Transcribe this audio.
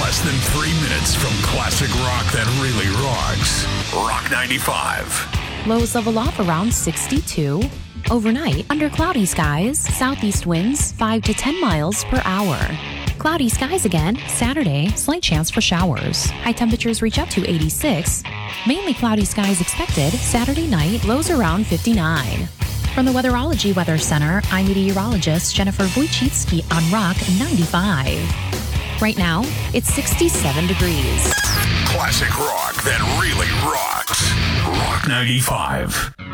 less than 3 minutes from classic rock that really rocks. Rock 95. Lows level off around 62. Overnight, under cloudy skies, southeast winds 5 to 10 miles per hour. Cloudy skies again. Saturday, slight chance for showers. High temperatures reach up to 86. Mainly cloudy skies expected. Saturday night, lows around 59. From the Weatherology Weather Center, I'm meteorologist Jennifer Wojcicki on Rock 95. Right now, it's 67 degrees. Classic rock that really rocks. Rock 95.